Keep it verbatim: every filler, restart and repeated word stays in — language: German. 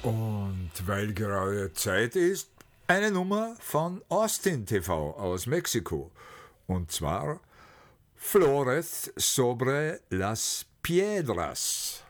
Und weil graue Zeit ist, eine Nummer von Austin T V aus Mexiko. Und zwar Flores sobre las Piedras.